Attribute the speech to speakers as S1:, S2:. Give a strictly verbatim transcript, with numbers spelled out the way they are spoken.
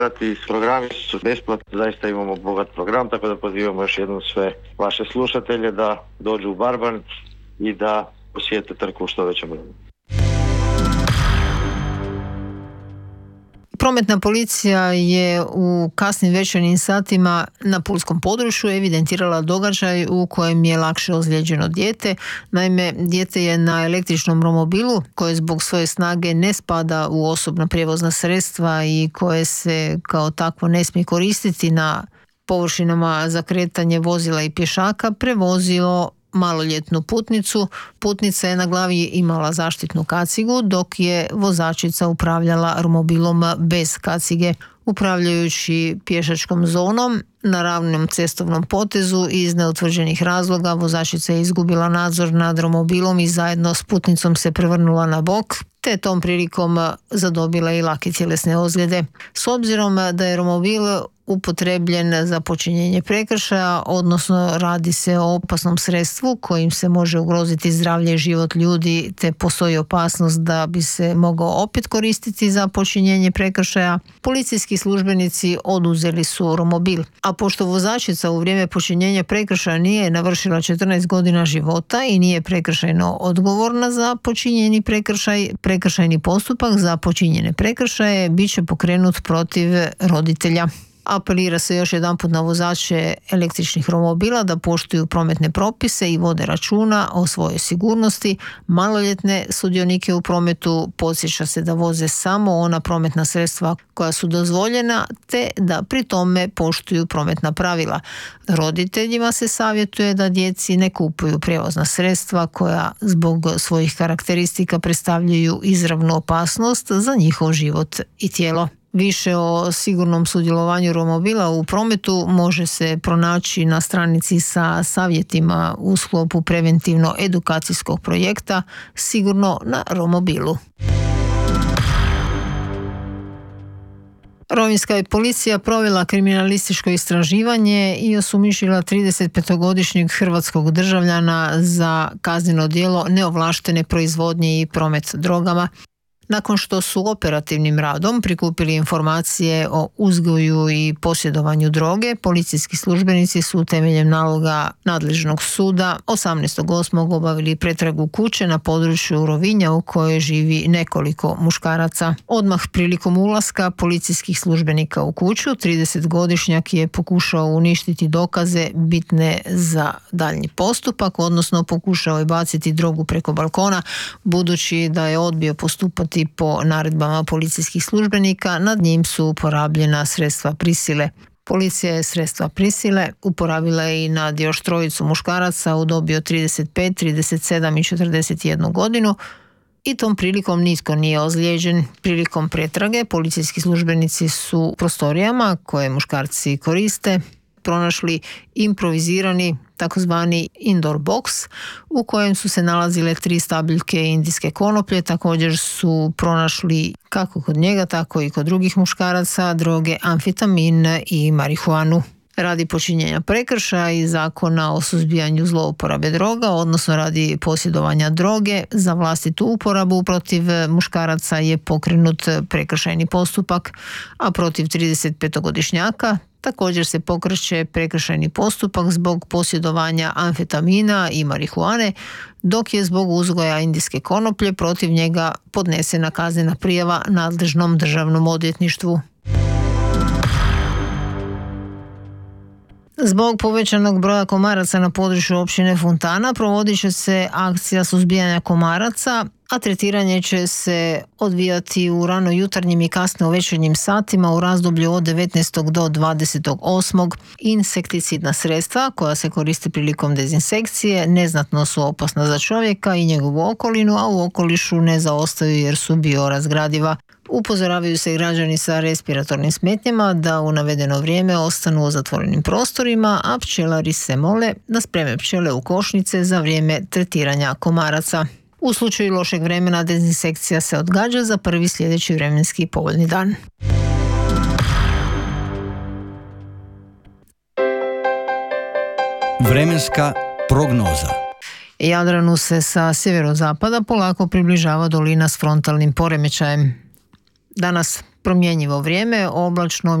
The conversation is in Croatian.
S1: Programi su besplatni, zaista imamo bogat program, tako da pozivamo još jednom sve vaše slušatelje da dođu u Barban i da posjete trku u što većem broju.
S2: Prometna policija je u kasnim večernjim satima na pulskom području evidentirala događaj u kojem je lakše ozlijeđeno dijete. Naime, dijete je na električnom romobilu koje zbog svoje snage ne spada u osobna prijevozna sredstva i koje se kao takvo ne smije koristiti na površinama za kretanje vozila i pješaka, prevozilo maloljetnu putnicu. Putnica je na glavi imala zaštitnu kacigu, dok je vozačica upravljala romobilom bez kacige. Upravljajući pješačkom zonom na ravnom cestovnom potezu iz neutvrđenih razloga, vozačica je izgubila nadzor nad romobilom i zajedno s putnicom se prevrnula na bok, te tom prilikom zadobila i lake tjelesne ozljede. S obzirom da je romobil upotrebljen za počinjenje prekršaja, odnosno radi se o opasnom sredstvu kojim se može ugroziti zdravlje i život ljudi, te postoji opasnost da bi se mogao opet koristiti za počinjenje prekršaja, policijski službenici oduzeli su romobil. A pošto vozačica u vrijeme počinjenja prekršaja nije navršila četrnaest godina života i nije prekršajno odgovorna za počinjeni prekršaj, prekršajni postupak za počinjene prekršaje bit će pokrenut protiv roditelja. Apelira se još jedanput na vozače električnih romobila da poštuju prometne propise i vode računa o svojoj sigurnosti. Maloljetne sudionike u prometu podsjeća se da voze samo ona prometna sredstva koja su dozvoljena, te da pri tome poštuju prometna pravila. Roditeljima se savjetuje da djeci ne kupuju prijevozna sredstva koja zbog svojih karakteristika predstavljaju izravnu opasnost za njihov život i tijelo. Više o sigurnom sudjelovanju romobila u prometu može se pronaći na stranici sa savjetima u sklopu preventivno-edukacijskog projekta Sigurno na romobilu. Rovinjska je policija provela kriminalističko istraživanje i osumnjičila tridesetpetogodišnjeg hrvatskog državljana za kazneno djelo neovlaštene proizvodnje i promet drogama. Nakon što su operativnim radom prikupili informacije o uzgoju i posjedovanju droge, policijski službenici su temeljem naloga nadležnog suda osamnaestog osmog obavili pretragu kuće na području Rovinja u kojoj živi nekoliko muškaraca. Odmah prilikom ulaska policijskih službenika u kuću, tridesetgodišnjak je pokušao uništiti dokaze bitne za daljnji postupak, odnosno pokušao je baciti drogu preko balkona, budući da je odbio postupati po naredbama policijskih službenika, nad njim su uporabljena sredstva prisile. Policija je sredstva prisile uporabila i nad još trojicu muškaraca u dobi od trideset pet, trideset sedam i četrdeset jednu godinu i tom prilikom nitko nije ozlijeđen. Prilikom pretrage policijski službenici su u prostorijama koje muškarci koriste pronašli improvizirani takozvani indoor box u kojem su se nalazile tri stabiljke indijske konoplje. Također su pronašli kako kod njega tako i kod drugih muškaraca droge amfetamin i marihuanu. Radi počinjenja prekršaja i Zakona o suzbijanju zlouporabe droga, odnosno radi posjedovanja droge za vlastitu uporabu protiv muškaraca je pokrenut prekršajni postupak, a protiv tridesetpetogodišnjaka također se pokreće prekršajni postupak zbog posjedovanja amfetamina i marihuane, dok je zbog uzgoja indijske konoplje protiv njega podnesena kaznena prijava nadležnom državnom odvjetništvu. Zbog povećanog broja komaraca na području općine Fontana provodit će se akcija suzbijanja komaraca, a tretiranje će se odvijati u rano jutarnjim i kasno večernjim satima u razdoblju od devetnaestog do dvadesetog osmog Insekticidna sredstva koja se koriste prilikom dezinsekcije neznatno su opasna za čovjeka i njegovu okolinu, a u okolišu ne zaostaju jer su biorazgradiva. Upozoravaju se građani sa respiratornim smetnjama da u navedeno vrijeme ostanu u zatvorenim prostorima, a pčelari se mole da spreme pčele u košnice za vrijeme tretiranja komaraca. U slučaju lošeg vremena dezinsekcija se odgađa za prvi sljedeći vremenski povoljni dan.
S3: Vremenska prognoza.
S2: Jadranu se sa sjeverozapada polako približava dolina s frontalnim poremećajem. Danas Promjenjivo vrijeme, oblačno,